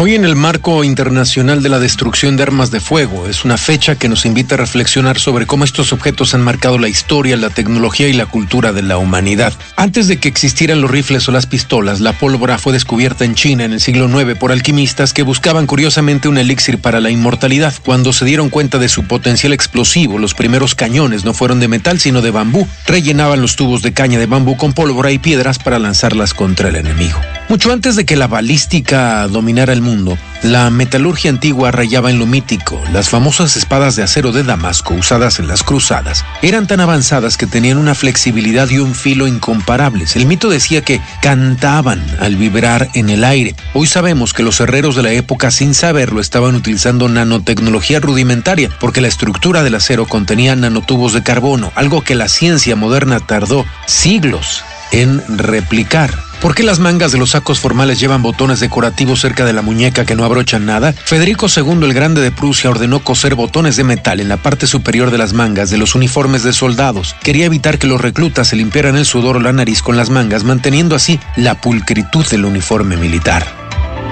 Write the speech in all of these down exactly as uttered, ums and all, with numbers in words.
Hoy, en el marco internacional de la destrucción de armas de fuego, es una fecha que nos invita a reflexionar sobre cómo estos objetos han marcado la historia, la tecnología y la cultura de la humanidad. Antes de que existieran los rifles o las pistolas, la pólvora fue descubierta en China en el siglo noveno por alquimistas que buscaban curiosamente un elixir para la inmortalidad. Cuando se dieron cuenta de su potencial explosivo, los primeros cañones no fueron de metal sino de bambú. Rellenaban los tubos de caña de bambú con pólvora y piedras para lanzarlas contra el enemigo. Mucho antes de que la balística dominara el mundo, la metalurgia antigua rayaba en lo mítico. Las famosas espadas de acero de Damasco, usadas en las cruzadas, eran tan avanzadas que tenían una flexibilidad y un filo incomparables. El mito decía que cantaban al vibrar en el aire. Hoy sabemos que los herreros de la época, sin saberlo, estaban utilizando nanotecnología rudimentaria, porque la estructura del acero contenía nanotubos de carbono, algo que la ciencia moderna tardó siglos en replicar. ¿Por qué las mangas de los sacos formales llevan botones decorativos cerca de la muñeca que no abrochan nada? Federico segundo el Grande de Prusia ordenó coser botones de metal en la parte superior de las mangas de los uniformes de soldados. Quería evitar que los reclutas se limpiaran el sudor o la nariz con las mangas, manteniendo así la pulcritud del uniforme militar.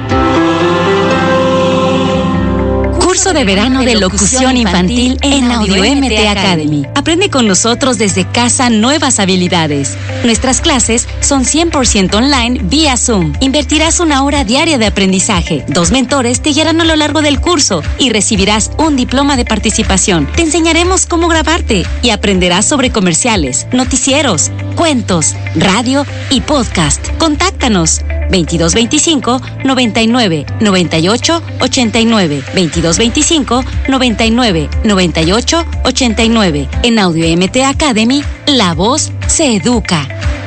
Curso de verano de locución infantil en Audio M T Academy. Aprende con nosotros desde casa nuevas habilidades. Nuestras clases son cien por ciento online vía Zoom. Invertirás una hora diaria de aprendizaje. Dos mentores te guiarán a lo largo del curso y recibirás un diploma de participación. Te enseñaremos cómo grabarte y aprenderás sobre comerciales, noticieros, cuentos, radio y podcast. Contáctanos veintidós veinticinco noventa y nueve noventa y ocho ochenta y nueve, veintidós veinticinco noventa y nueve noventa y ocho ochenta y nueve. En Audio M T Academy, la voz se educa.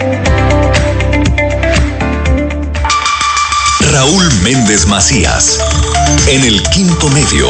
Raúl Méndez Macías, en el quinto medio.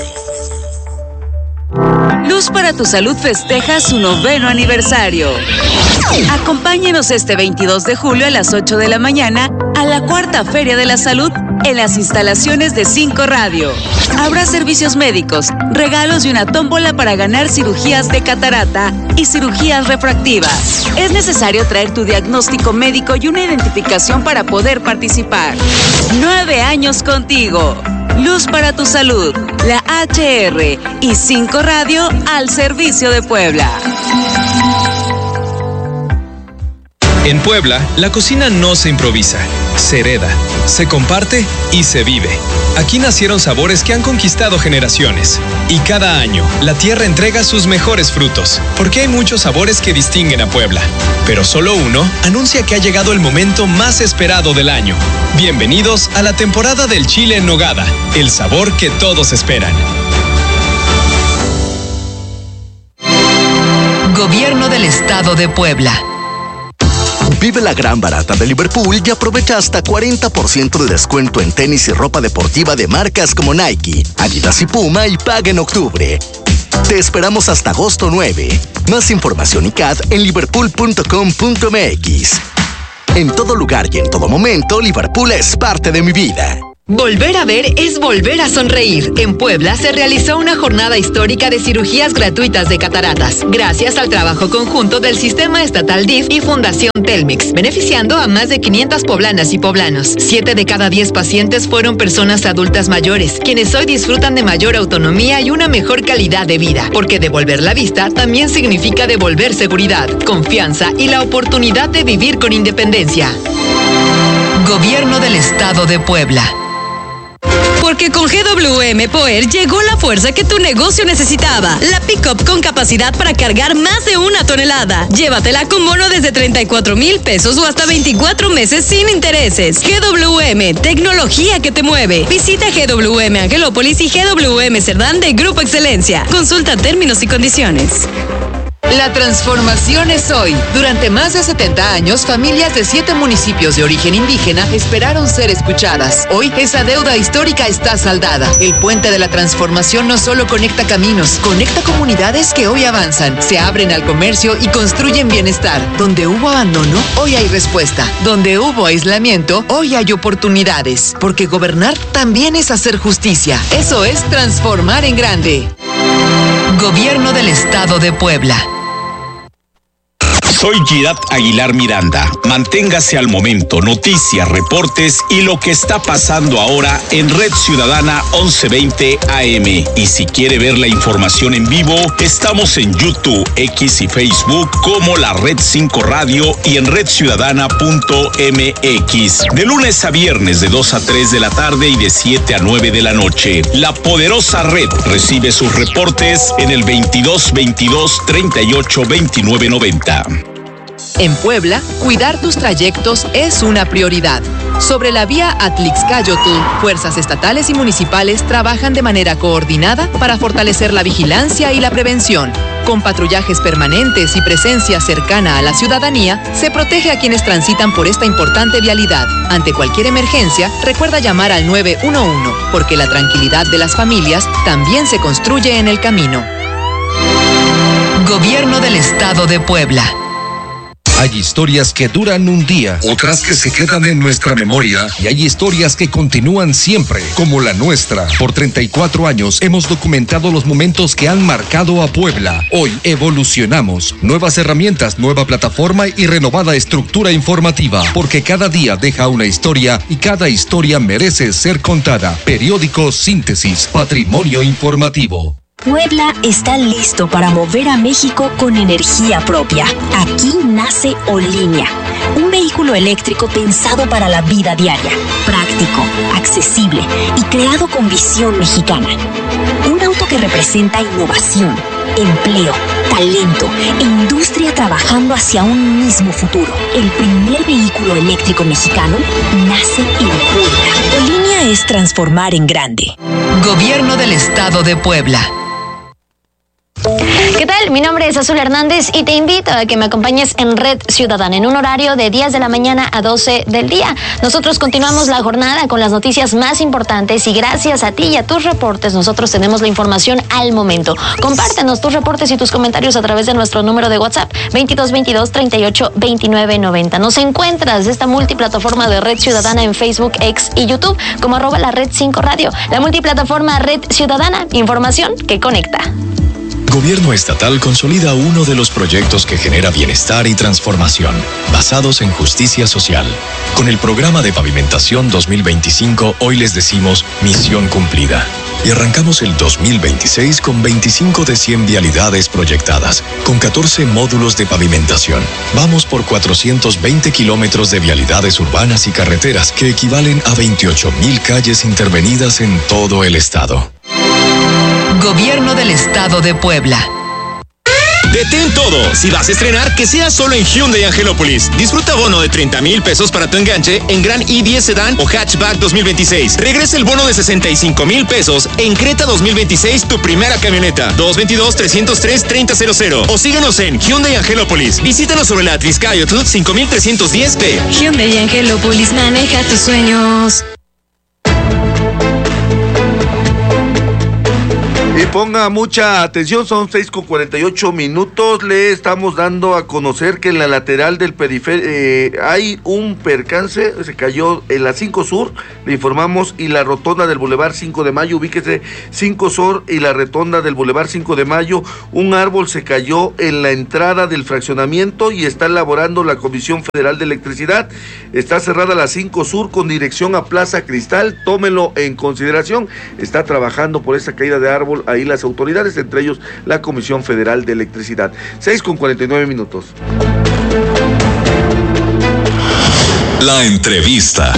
Luz para tu Salud festeja su noveno aniversario. Acompáñenos este veintidós de julio a las ocho de la mañana a la cuarta Feria de la Salud en las instalaciones de Cinco Radio. Habrá servicios médicos, regalos y una tómbola para ganar cirugías de catarata y cirugías refractivas. Es necesario traer tu diagnóstico médico y una identificación para poder participar. Nueve años contigo. Luz para tu Salud, la H R y Cinco Radio al servicio de Puebla. En Puebla, la cocina no se improvisa, se hereda, se comparte y se vive. Aquí nacieron sabores que han conquistado generaciones. Y cada año, la tierra entrega sus mejores frutos, porque hay muchos sabores que distinguen a Puebla. Pero solo uno anuncia que ha llegado el momento más esperado del año. Bienvenidos a la temporada del chile en nogada, el sabor que todos esperan. Gobierno del Estado de Puebla. Vive la gran barata de Liverpool y aprovecha hasta cuarenta por ciento de descuento en tenis y ropa deportiva de marcas como Nike, Adidas y Puma y paga en octubre. Te esperamos hasta agosto nueve. Más información y C A D en liverpool punto com punto m x. En todo lugar y en todo momento, Liverpool es parte de mi vida. Volver a ver es volver a sonreír. En Puebla se realizó una jornada histórica de cirugías gratuitas de cataratas, gracias al trabajo conjunto del Sistema Estatal D I F y Fundación Telmex, beneficiando a más de quinientas poblanas y poblanos. Siete de cada diez pacientes fueron personas adultas mayores, quienes hoy disfrutan de mayor autonomía y una mejor calidad de vida, porque devolver la vista también significa devolver seguridad, confianza y la oportunidad de vivir con independencia. Gobierno del Estado de Puebla. Porque con G W M Power llegó la fuerza que tu negocio necesitaba. La pick-up con capacidad para cargar más de una tonelada. Llévatela con bono desde treinta y cuatro mil pesos o hasta veinticuatro meses sin intereses. G W M, tecnología que te mueve. Visita G W M Angelópolis y G W M Cerdán de Grupo Excelencia. Consulta términos y condiciones. La transformación es hoy. Durante más de setenta años, familias de siete municipios de origen indígena esperaron ser escuchadas. Hoy, esa deuda histórica está saldada. El puente de la transformación no solo conecta caminos, conecta comunidades que hoy avanzan, se abren al comercio y construyen bienestar. Donde hubo abandono, hoy hay respuesta. Donde hubo aislamiento, hoy hay oportunidades. Porque gobernar también es hacer justicia. Eso es transformar en grande. Gobierno del Estado de Puebla. Soy Girat Aguilar Miranda. Manténgase al momento, noticias, reportes y lo que está pasando ahora en Red Ciudadana once veinte A M. Y si quiere ver la información en vivo, estamos en YouTube, X y Facebook como la Red cinco Radio y en red ciudadana punto m x. De lunes a viernes de dos a tres de la tarde y de siete a nueve de la noche. La poderosa red recibe sus reportes en el veintidós veintidós treinta y ocho veintinueve noventa. En Puebla, cuidar tus trayectos es una prioridad. Sobre la vía Atlixcáyotl, fuerzas estatales y municipales trabajan de manera coordinada para fortalecer la vigilancia y la prevención. Con patrullajes permanentes y presencia cercana a la ciudadanía, se protege a quienes transitan por esta importante vialidad. Ante cualquier emergencia, recuerda llamar al nueve uno uno, porque la tranquilidad de las familias también se construye en el camino. Gobierno del Estado de Puebla. Hay historias que duran un día, otras que se quedan en nuestra memoria, y hay historias que continúan siempre, como la nuestra. Por treinta y cuatro años hemos documentado los momentos que han marcado a Puebla. Hoy evolucionamos. Nuevas herramientas, nueva plataforma y renovada estructura informativa, porque cada día deja una historia y cada historia merece ser contada. Periódico Síntesis, Patrimonio Informativo. Puebla está listo para mover a México con energía propia. Aquí nace Olínea, un vehículo eléctrico pensado para la vida diaria, práctico, accesible y creado con visión mexicana. Un auto que representa innovación, empleo, talento e industria trabajando hacia un mismo futuro. El primer vehículo eléctrico mexicano nace en Puebla. Olínea es transformar en grande. Gobierno del Estado de Puebla. ¿Qué tal? Mi nombre es Azul Hernández y te invito a que me acompañes en Red Ciudadana en un horario de diez de la mañana a doce del día. Nosotros continuamos la jornada con las noticias más importantes y gracias a ti y a tus reportes nosotros tenemos la información al momento. Compártenos tus reportes y tus comentarios a través de nuestro número de WhatsApp veintidós veintidós treinta y ocho veintinueve noventa. Nos encuentras esta multiplataforma de Red Ciudadana en Facebook, X y YouTube como arroba la Red cinco Radio. La multiplataforma Red Ciudadana, información que conecta. Gobierno estatal consolida uno de los proyectos que genera bienestar y transformación, basados en justicia social. Con el programa de pavimentación dos mil veinticinco, hoy les decimos misión cumplida. Y arrancamos el dos mil veintiséis con veinticinco de cien vialidades proyectadas, con catorce módulos de pavimentación. Vamos por cuatrocientos veinte kilómetros de vialidades urbanas y carreteras, que equivalen a veintiocho mil calles intervenidas en todo el estado. Gobierno del Estado de Puebla. Detén todo. Si vas a estrenar, que sea solo en Hyundai Angelópolis. Disfruta bono de treinta mil pesos para tu enganche en Gran i diez Sedan o Hatchback dos mil veintiséis. Regresa el bono de sesenta y cinco mil pesos en Creta dos mil veintiséis, tu primera camioneta. dos veintidós trescientos tres treinta cero cero. O síguenos en Hyundai Angelópolis. Visítanos sobre la Atlixcáyotl cinco mil trescientos diez B. Hyundai Angelópolis, maneja tus sueños. Y ponga mucha atención, son seis con cuarenta y ocho minutos. Le estamos dando a conocer que en la lateral del periférico eh, hay un percance, se cayó en la cinco Sur, le informamos, y la rotonda del Boulevard cinco de Mayo, ubíquese, cinco Sur y la rotonda del Boulevard cinco de Mayo, un árbol se cayó en la entrada del fraccionamiento y está elaborando la Comisión Federal de Electricidad. Está cerrada la cinco Sur con dirección a Plaza Cristal, tómelo en consideración, está trabajando por esa caída de árbol ahí las autoridades, entre ellos la Comisión Federal de Electricidad. seis con cuarenta y nueve minutos. La entrevista.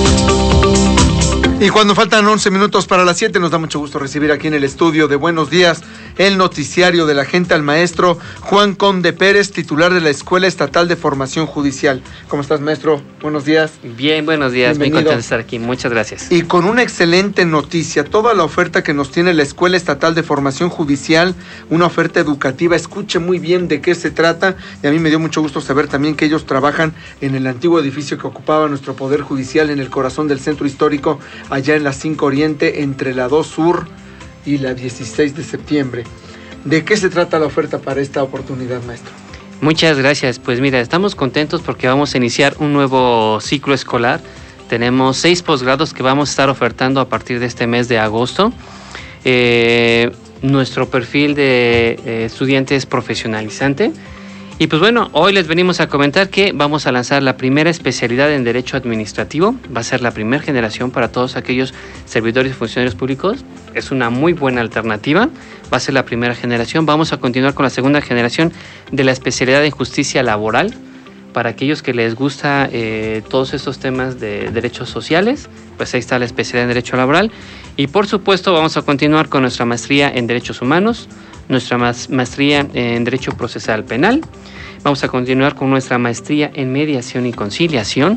Y cuando faltan once minutos para las siete, nos da mucho gusto recibir aquí en el estudio de Buenos Días el noticiario de la gente al maestro Juan Conde Pérez, titular de la Escuela Estatal de Formación Judicial. ¿Cómo estás, maestro? Buenos días. Bien, buenos días. Bienvenido. Muy contento de estar aquí. Muchas gracias. Y con una excelente noticia, toda la oferta que nos tiene la Escuela Estatal de Formación Judicial, una oferta educativa. Escuche muy bien de qué se trata, y a mí me dio mucho gusto saber también que ellos trabajan en el antiguo edificio que ocupaba nuestro Poder Judicial en el corazón del centro histórico, allá en la cinco Oriente, entre la dos Sur y la dieciséis de septiembre. ¿De qué se trata la oferta para esta oportunidad, maestro? Muchas gracias. Pues mira, estamos contentos porque vamos a iniciar un nuevo ciclo escolar. Tenemos seis posgrados que vamos a estar ofertando a partir de este mes de agosto. Eh, nuestro perfil de eh, estudiante es profesionalizante Y pues bueno, hoy les venimos a comentar que vamos a lanzar la primera especialidad en Derecho Administrativo. Va a ser la primera generación para todos aquellos servidores y funcionarios públicos. Es una muy buena alternativa. Va a ser la primera generación. Vamos a continuar con la segunda generación de la especialidad en Justicia Laboral. Para aquellos que les gusta eh, todos estos temas de derechos sociales, pues ahí está la especialidad en Derecho Laboral. Y por supuesto vamos a continuar con nuestra maestría en Derechos Humanos, nuestra maestría en Derecho Procesal Penal. Vamos a continuar con nuestra maestría en Mediación y Conciliación.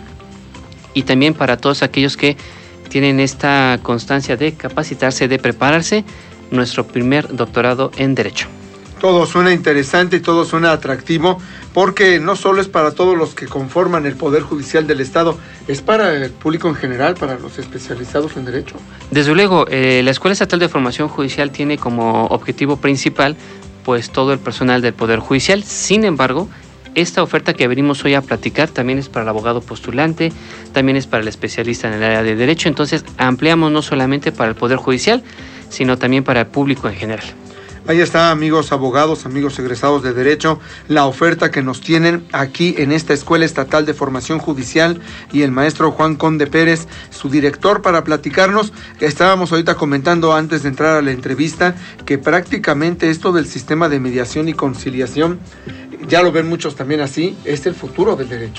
Y también para todos aquellos que tienen esta constancia de capacitarse, de prepararse, nuestro primer doctorado en Derecho. Todo suena interesante y todo suena atractivo, porque no solo es para todos los que conforman el Poder Judicial del Estado, es para el público en general, para los especializados en Derecho. Desde luego, eh, la Escuela Estatal de Formación Judicial tiene como objetivo principal pues todo el personal del Poder Judicial. Sin embargo, esta oferta que venimos hoy a platicar también es para el abogado postulante, también es para el especialista en el área de Derecho. Entonces, ampliamos no solamente para el Poder Judicial, sino también para el público en general. Ahí está, amigos abogados, amigos egresados de Derecho, la oferta que nos tienen aquí en esta Escuela Estatal de Formación Judicial, y el maestro Juan Conde Pérez, su director, para platicarnos. Estábamos ahorita comentando antes de entrar a la entrevista que prácticamente esto del sistema de mediación y conciliación, ya lo ven muchos también así, es el futuro del derecho.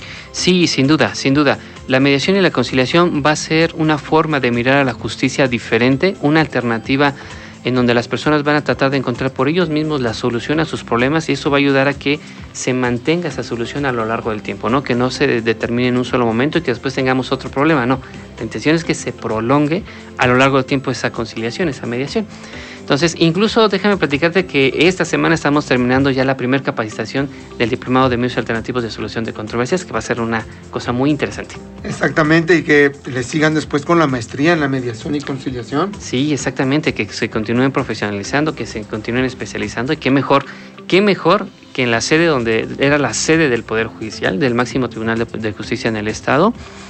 Sí, sin duda, sin duda. La mediación y la conciliación va a ser una forma de mirar a la justicia diferente, una alternativa en donde las personas van a tratar de encontrar por ellos mismos la solución a sus problemas, y eso va a ayudar a que se mantenga esa solución a lo largo del tiempo, ¿no? Que no se determine en un solo momento y que después tengamos otro problema, no. La intención es que se prolongue a lo largo del tiempo esa conciliación, esa mediación. Entonces, incluso déjame platicarte que esta semana estamos terminando ya la primera capacitación del Diplomado de Medios Alternativos de Solución de Controversias, que va a ser una cosa muy interesante. Exactamente, y que le sigan después con la maestría en la mediación y conciliación. Sí, exactamente, que se continúen profesionalizando, que se continúen especializando, y qué mejor, qué mejor que en la sede donde era la sede del Poder Judicial, del máximo Tribunal de, de Justicia en el Estado,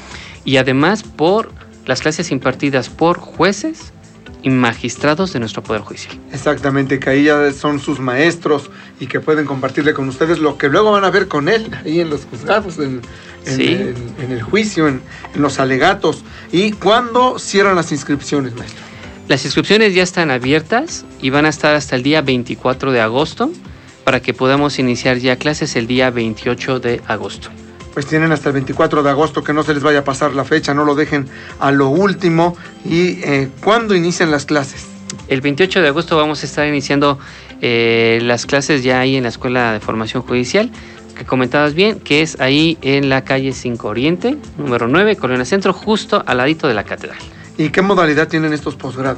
y además por las clases impartidas por jueces y magistrados de nuestro Poder Judicial. Exactamente, que ahí ya son sus maestros y que pueden compartirle con ustedes lo que luego van a ver con él, ahí en los juzgados, en, en, sí. en, en el juicio, en, en los alegatos. ¿Y cuándo cierran las inscripciones, maestro? Las inscripciones ya están abiertas y van a estar hasta el día veinticuatro de agosto para que podamos iniciar ya clases el día veintiocho de agosto. Pues tienen hasta el veinticuatro de agosto, que no se les vaya a pasar la fecha, no lo dejen a lo último. ¿Y eh, cuándo inician las clases? El veintiocho de agosto vamos a estar iniciando eh, las clases ya ahí en la Escuela de Formación Judicial, que comentabas bien, que es ahí en la calle cinco Oriente, número nueve, Colonia Centro, justo al ladito de la Catedral. ¿Y qué modalidad tienen estos posgrados?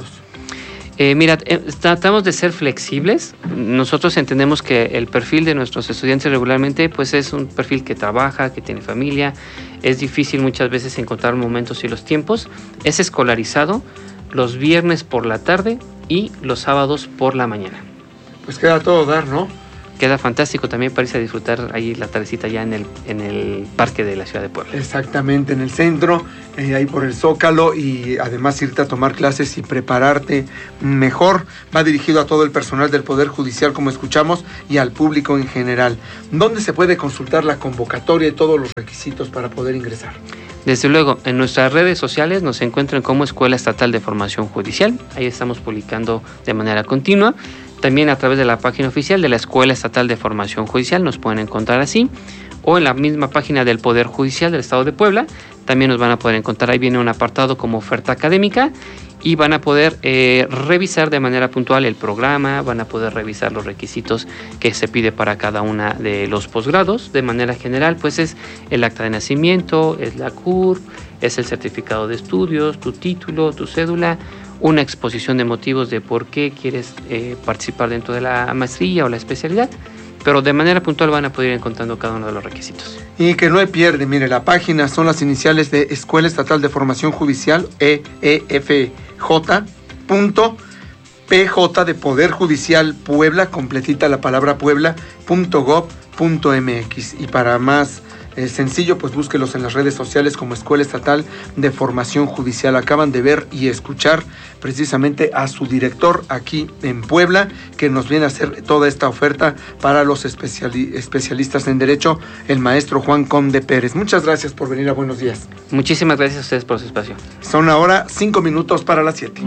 Eh, mira, eh, tratamos de ser flexibles. Nosotros entendemos que el perfil de nuestros estudiantes regularmente pues es un perfil que trabaja, que tiene familia. Es difícil muchas veces encontrar momentos y los tiempos. Es escolarizado los viernes por la tarde y los sábados por la mañana. Pues queda todo dar, ¿no? Queda fantástico también para irse a disfrutar ahí la tardecita ya en el, en el parque de la ciudad de Puebla. Exactamente, en el centro, eh, ahí por el Zócalo, y además irte a tomar clases y prepararte mejor. Va dirigido a todo el personal del Poder Judicial, como escuchamos, y al público en general. ¿Dónde se puede consultar la convocatoria y todos los requisitos para poder ingresar? Desde luego, en nuestras redes sociales nos encuentran como Escuela Estatal de Formación Judicial. Ahí estamos publicando de manera continua. También a través de la página oficial de la Escuela Estatal de Formación Judicial nos pueden encontrar así, o en la misma página del Poder Judicial del Estado de Puebla también nos van a poder encontrar. Ahí viene un apartado como oferta académica y van a poder eh, revisar de manera puntual el programa, van a poder revisar los requisitos que se pide para cada una de los posgrados. De manera general, pues es el acta de nacimiento, es la C U R, es el certificado de estudios, tu título, tu cédula, una exposición de motivos de por qué quieres eh, participar dentro de la maestría o la especialidad, pero de manera puntual van a poder ir encontrando cada uno de los requisitos. Y que no hay pierde, mire, la página son las iniciales de Escuela Estatal de Formación Judicial, E E F J, punto, P J de Poder Judicial Puebla, completita la palabra Puebla, punto gov punto m x. Y para más eh, sencillo, pues búsquelos en las redes sociales como Escuela Estatal de Formación Judicial. Acaban de ver y escuchar precisamente a su director aquí en Puebla, que nos viene a hacer toda esta oferta para los especiali- especialistas en Derecho, el maestro Juan Conde Pérez. Muchas gracias por venir a Buenos Días. Muchísimas gracias a ustedes por su espacio. Son ahora cinco minutos para las siete.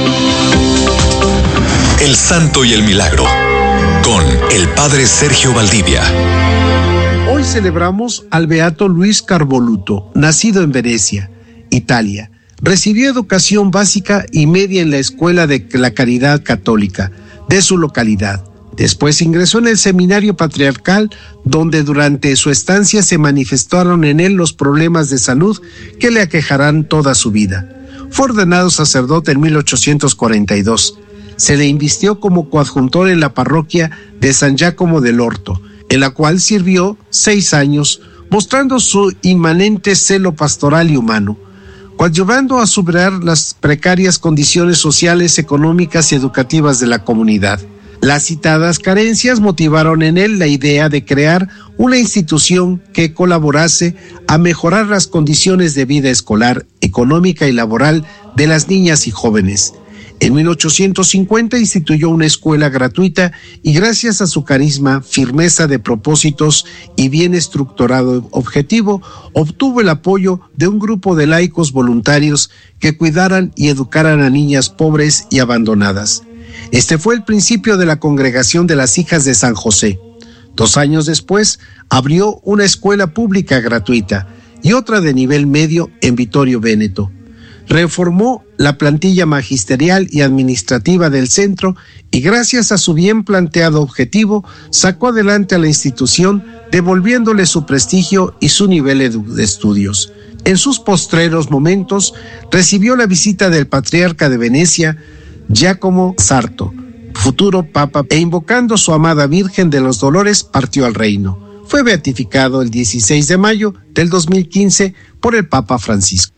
El Santo y el Milagro, con el Padre Sergio Valdivia. Hoy celebramos al beato Luis Carvoluto, nacido en Venecia, Italia. Recibió educación básica y media en la Escuela de la Caridad Católica de su localidad. Después ingresó en el Seminario Patriarcal, donde durante su estancia se manifestaron en él los problemas de salud que le aquejarán toda su vida. Fue ordenado sacerdote en mil ochocientos cuarenta y dos. Se le invistió como coadjuntor en la parroquia de San Giacomo del Orto, en la cual sirvió seis años, mostrando su inmanente celo pastoral y humano, coadyuvando a superar las precarias condiciones sociales, económicas y educativas de la comunidad. Las citadas carencias motivaron en él la idea de crear una institución que colaborase a mejorar las condiciones de vida escolar, económica y laboral de las niñas y jóvenes. En mil ochocientos cincuenta instituyó una escuela gratuita y gracias a su carisma, firmeza de propósitos y bien estructurado objetivo, obtuvo el apoyo de un grupo de laicos voluntarios que cuidaran y educaran a niñas pobres y abandonadas. Este fue el principio de la Congregación de las Hijas de San José. Dos años después, abrió una escuela pública gratuita y otra de nivel medio en Vittorio Véneto. Reformó la plantilla magisterial y administrativa del centro y gracias a su bien planteado objetivo, sacó adelante a la institución, devolviéndole su prestigio y su nivel edu- de estudios. En sus postreros momentos, recibió la visita del patriarca de Venecia, Giacomo Sarto, futuro papa, e invocando su amada Virgen de los Dolores, partió al reino. Fue beatificado el dieciséis de mayo del dos mil quince por el Papa Francisco.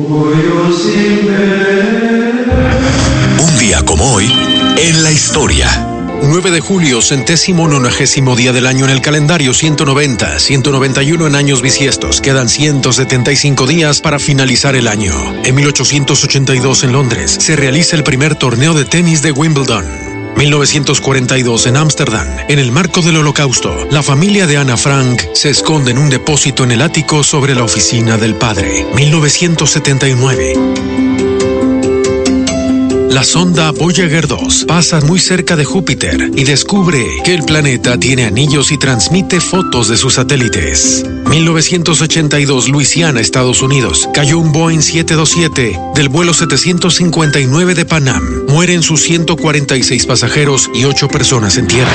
Un día como hoy, en la historia. nueve de julio, centésimo nonagésimo día del año en el calendario, ciento noventa, ciento noventa y uno en años bisiestos. Quedan ciento setenta y cinco días para finalizar el año. En mil ochocientos ochenta y dos en Londres se realiza el primer torneo de tenis de Wimbledon. mil novecientos cuarenta y dos en Ámsterdam, en el marco del Holocausto, la familia de Ana Frank se esconde en un depósito en el ático sobre la oficina del padre. mil novecientos setenta y nueve. La sonda Voyager dos pasa muy cerca de Júpiter y descubre que el planeta tiene anillos y transmite fotos de sus satélites. mil novecientos ochenta y dos, Luisiana, Estados Unidos. Cayó un Boeing siete veintisiete del vuelo setecientos cincuenta y nueve de Pan Am. Mueren sus ciento cuarenta y seis pasajeros y ocho personas en tierra.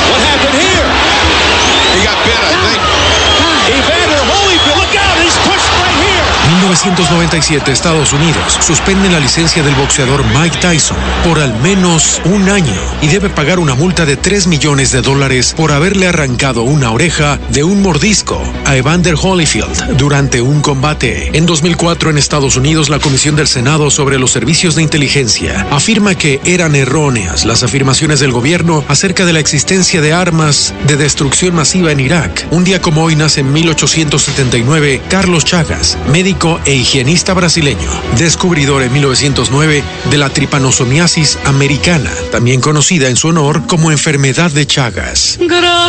mil novecientos noventa y siete, Estados Unidos suspende la licencia del boxeador Mike Tyson por al menos un año y debe pagar una multa de tres millones de dólares por haberle arrancado una oreja de un mordisco a Evander Holyfield durante un combate. En dos mil cuatro, en Estados Unidos, la Comisión del Senado sobre los Servicios de Inteligencia afirma que eran erróneas las afirmaciones del gobierno acerca de la existencia de armas de destrucción masiva en Irak. Un día como hoy nace en mil ochocientos setenta y nueve Carlos Chagas, médico e higienista brasileño, descubridor en mil novecientos nueve de la tripanosomiasis americana, también conocida en su honor como enfermedad de Chagas.